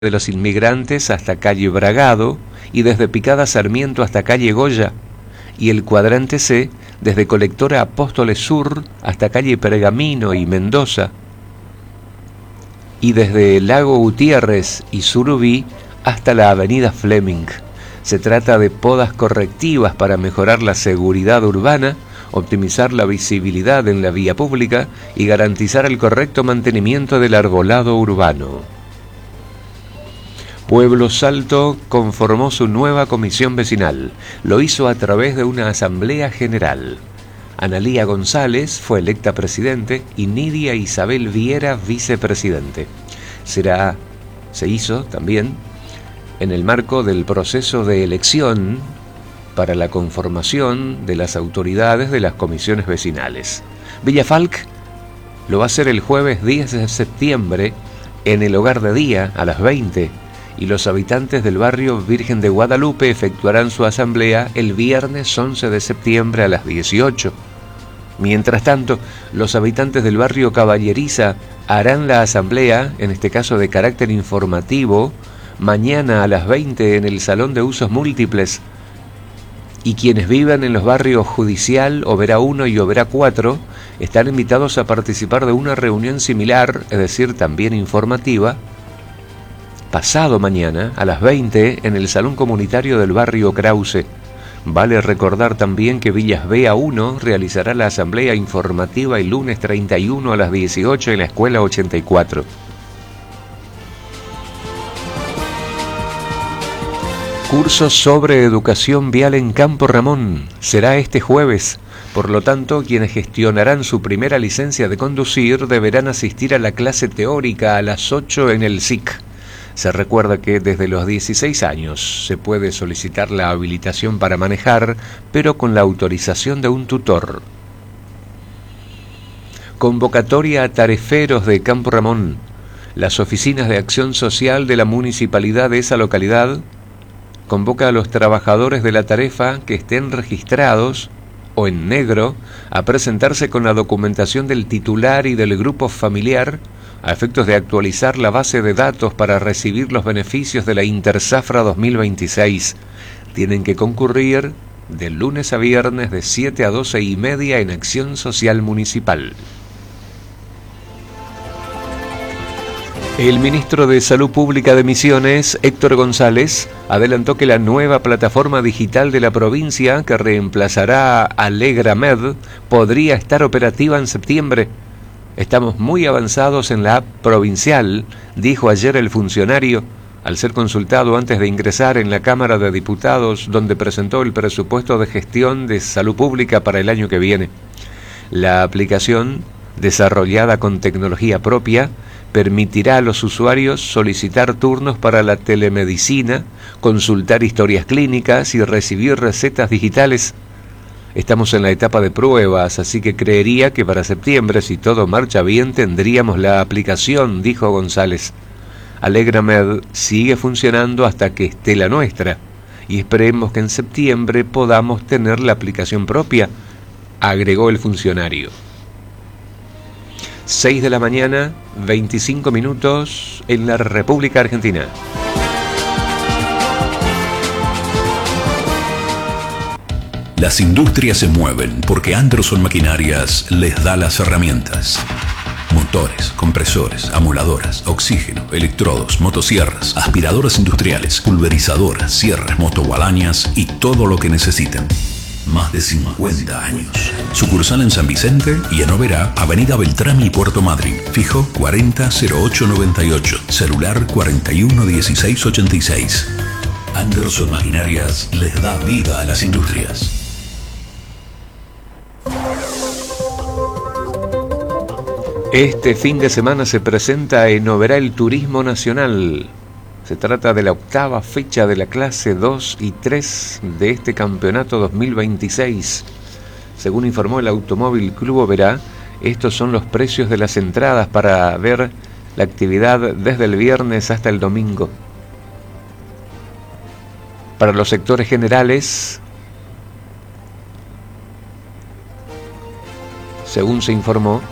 de los Inmigrantes hasta calle Bragado y desde Picada Sarmiento hasta calle Goya, y el cuadrante C desde Colectora Apóstoles Sur hasta calle Pergamino y Mendoza, y desde Lago Gutiérrez y Surubí hasta la avenida Fleming. Se trata de podas correctivas para mejorar la seguridad urbana, optimizar la visibilidad en la vía pública y garantizar el correcto mantenimiento del arbolado urbano. Pueblo Salto conformó su nueva comisión vecinal. Lo hizo a través de una asamblea general. Analía González fue electa presidente y Nidia Isabel Viera vicepresidente. Se hizo también en el marco del proceso de elección para la conformación de las autoridades de las comisiones vecinales. Villa Falck lo va a hacer el jueves 10 de septiembre en el Hogar de Día a las 20, y los habitantes del barrio Virgen de Guadalupe efectuarán su asamblea el viernes 11 de septiembre a las 18. Mientras tanto, los habitantes del barrio Caballeriza harán la asamblea, en este caso de carácter informativo, mañana a las 20 en el Salón de Usos Múltiples. Y quienes vivan en los barrios Judicial, Oberá 1 y Oberá 4 están invitados a participar de una reunión similar, es decir, también informativa, pasado mañana a las 20 en el Salón Comunitario del barrio Krause. Vale recordar también que Villas Bea 1 realizará la asamblea informativa el lunes 31 a las 18 en la Escuela 84. Curso sobre educación vial en Campo Ramón será este jueves. Por lo tanto, quienes gestionarán su primera licencia de conducir deberán asistir a la clase teórica a las 8 en el SIC. Se recuerda que desde los 16 años se puede solicitar la habilitación para manejar, pero con la autorización de un tutor. Convocatoria a tareferos de Campo Ramón. Las oficinas de acción social de la municipalidad de esa localidad convoca a los trabajadores de la tarefa que estén registrados o en negro a presentarse con la documentación del titular y del grupo familiar a efectos de actualizar la base de datos para recibir los beneficios de la Interzafra 2026. Tienen que concurrir de lunes a viernes de 7 a 12:30 en Acción Social Municipal. El ministro de Salud Pública de Misiones, Héctor González, adelantó que la nueva plataforma digital de la provincia, que reemplazará a Alegramed, podría estar operativa en septiembre. Estamos muy avanzados en la app provincial, dijo ayer el funcionario, al ser consultado antes de ingresar en la Cámara de Diputados, donde presentó el presupuesto de gestión de salud pública para el año que viene. La aplicación, desarrollada con tecnología propia, permitirá a los usuarios solicitar turnos para la telemedicina, consultar historias clínicas y recibir recetas digitales. Estamos en la etapa de pruebas, así que creería que para septiembre, si todo marcha bien, tendríamos la aplicación, dijo González. Alegramed sigue funcionando hasta que esté la nuestra, y esperemos que en septiembre podamos tener la aplicación propia, agregó el funcionario. 6 de la mañana, 25 minutos en la República Argentina. Las industrias se mueven porque Anderson Maquinarias les da las herramientas. Motores, compresores, amoladoras, oxígeno, electrodos, motosierras, aspiradoras industriales, pulverizadoras, cierres, motoguadañas y todo lo que necesiten. Más de 50 años. Sucursal en San Vicente y en Oberá, Avenida Beltrami y Puerto Madryn. Fijo 400898. Celular 411686. Anderson Maquinarias les da vida a las industrias. Este fin de semana se presenta en Oberá el Turismo Nacional. Se trata de la octava fecha de la clase 2 y 3 de este campeonato 2026. Según informó el Automóvil Club Oberá, estos son los precios de las entradas para ver la actividad desde el viernes hasta el domingo. Para los sectores generales, según se informó,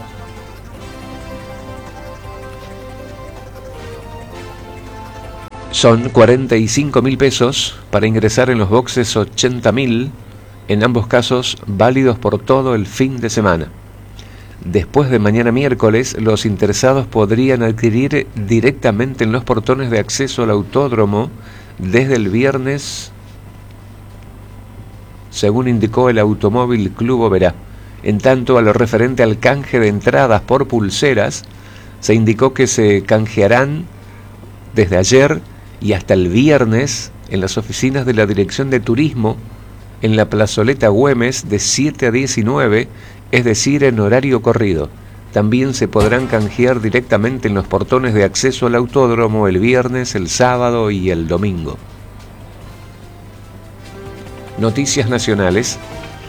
Son 45.000 pesos, para ingresar en los boxes 80.000, en ambos casos válidos por todo el fin de semana. Después de mañana miércoles, los interesados podrían adquirir directamente en los portones de acceso al autódromo desde el viernes, según indicó el Automóvil Club Oberá. En tanto, a lo referente al canje de entradas por pulseras, se indicó que se canjearán desde ayer y hasta el viernes en las oficinas de la Dirección de Turismo en la plazoleta Güemes de 7 a 19, es decir, en horario corrido. También se podrán canjear directamente en los portones de acceso al autódromo el viernes, el sábado y el domingo. Noticias nacionales.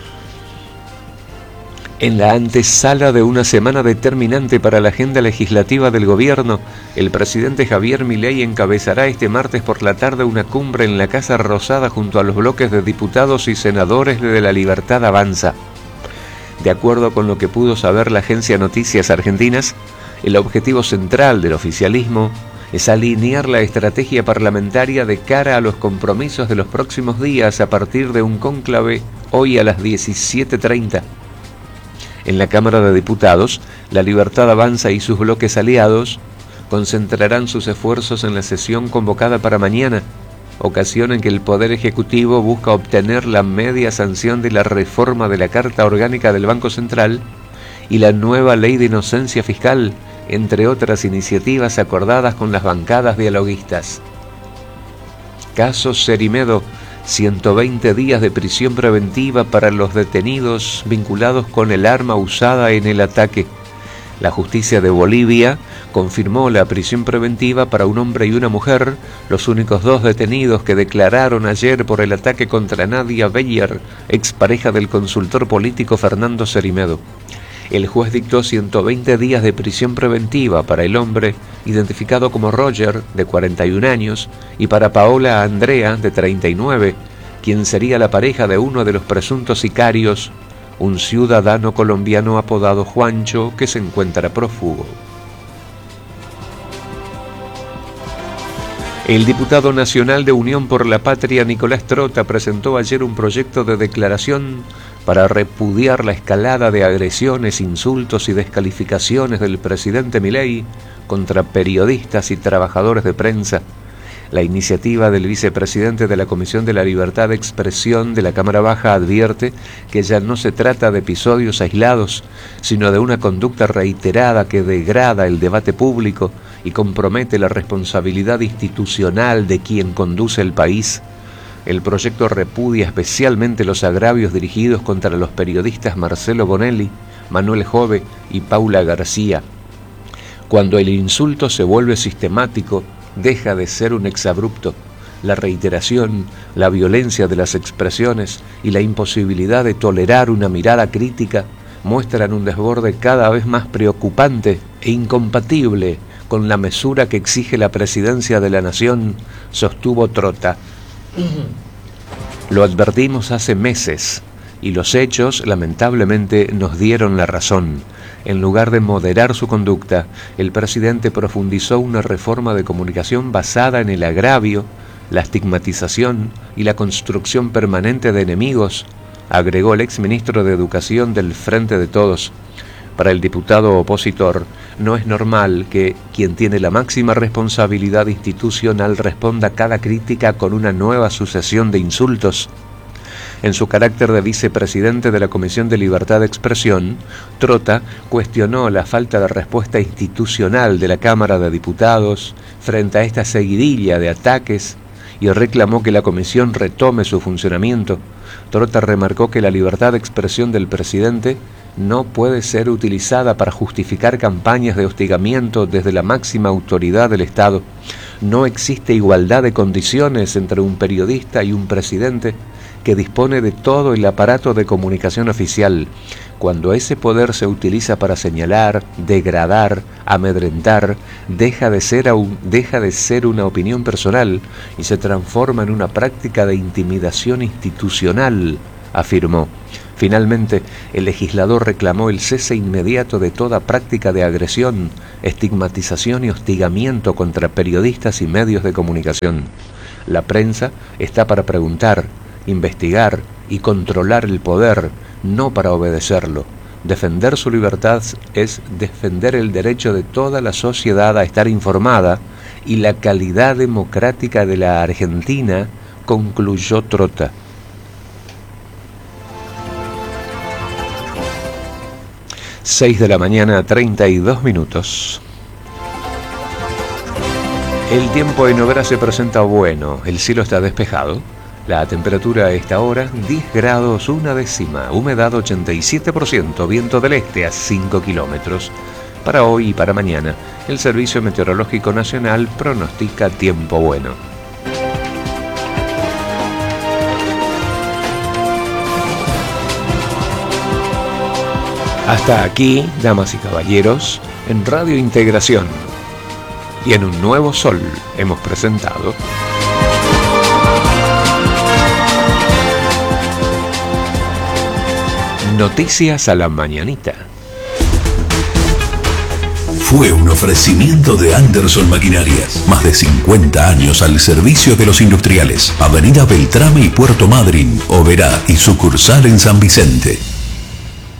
En la antesala de una semana determinante para la agenda legislativa del gobierno, el presidente Javier Milei encabezará este martes por la tarde una cumbre en la Casa Rosada junto a los bloques de diputados y senadores de La Libertad Avanza. De acuerdo con lo que pudo saber la agencia Noticias Argentinas, el objetivo central del oficialismo es alinear la estrategia parlamentaria de cara a los compromisos de los próximos días a partir de un cónclave hoy a las 17:30. En la Cámara de Diputados, La Libertad Avanza y sus bloques aliados concentrarán sus esfuerzos en la sesión convocada para mañana, ocasión en que el Poder Ejecutivo busca obtener la media sanción de la reforma de la Carta Orgánica del Banco Central y la nueva Ley de Inocencia Fiscal, entre otras iniciativas acordadas con las bancadas dialoguistas. Caso Cerimedo: 120 días de prisión preventiva para los detenidos vinculados con el arma usada en el ataque. La justicia de Bolivia confirmó la prisión preventiva para un hombre y una mujer, los únicos dos detenidos que declararon ayer por el ataque contra Nadia Beyer, expareja del consultor político Fernando Cerimedo. El juez dictó 120 días de prisión preventiva para el hombre, identificado como Roger, de 41 años, y para Paola Andrea, de 39, quien sería la pareja de uno de los presuntos sicarios, un ciudadano colombiano apodado Juancho, que se encuentra prófugo. El diputado nacional de Unión por la Patria, Nicolás Trota, presentó ayer un proyecto de declaración para repudiar la escalada de agresiones, insultos y descalificaciones del presidente Milei contra periodistas y trabajadores de prensa. La iniciativa del vicepresidente de la Comisión de la Libertad de Expresión de la Cámara Baja advierte que ya no se trata de episodios aislados, sino de una conducta reiterada que degrada el debate público y compromete la responsabilidad institucional de quien conduce el país. El proyecto repudia especialmente los agravios dirigidos contra los periodistas Marcelo Bonelli, Manuel Jove y Paula García. Cuando el insulto se vuelve sistemático, deja de ser un exabrupto. La reiteración, la violencia de las expresiones y la imposibilidad de tolerar una mirada crítica muestran un desborde cada vez más preocupante e incompatible con la mesura que exige la presidencia de la nación, sostuvo Trota. Lo advertimos hace meses y los hechos lamentablemente nos dieron la razón. En lugar de moderar su conducta, el presidente profundizó una reforma de comunicación basada en el agravio, la estigmatización y la construcción permanente de enemigos, agregó el exministro de Educación del Frente de Todos. Para el diputado opositor, no es normal que quien tiene la máxima responsabilidad institucional responda a cada crítica con una nueva sucesión de insultos. En su carácter de vicepresidente de la Comisión de Libertad de Expresión, Trota cuestionó la falta de respuesta institucional de la Cámara de Diputados frente a esta seguidilla de ataques y reclamó que la comisión retome su funcionamiento. Trota remarcó que la libertad de expresión del presidente no puede ser utilizada para justificar campañas de hostigamiento desde la máxima autoridad del Estado. No existe igualdad de condiciones entre un periodista y un presidente que dispone de todo el aparato de comunicación oficial. Cuando ese poder se utiliza para señalar, degradar, amedrentar, deja de ser una opinión personal y se transforma en una práctica de intimidación institucional, afirmó. Finalmente, el legislador reclamó el cese inmediato de toda práctica de agresión, estigmatización y hostigamiento contra periodistas y medios de comunicación. La prensa está para preguntar, investigar y controlar el poder, no para obedecerlo. Defender su libertad es defender el derecho de toda la sociedad a estar informada y la calidad democrática de la Argentina, concluyó Trota. Seis de la mañana, 32 minutos. El tiempo en Oberá se presenta bueno, el cielo está despejado. La temperatura a esta hora, 10 grados 1 décima, humedad 87%, viento del este a 5 kilómetros. Para hoy y para mañana, el Servicio Meteorológico Nacional pronostica tiempo bueno. Hasta aquí, damas y caballeros, en Radio Integración y en un nuevo sol hemos presentado Noticias a la Mañanita. Fue un ofrecimiento de Anderson Maquinarias. Más de 50 años al servicio de los industriales. Avenida Beltrame y Puerto Madryn, Oberá y sucursal en San Vicente.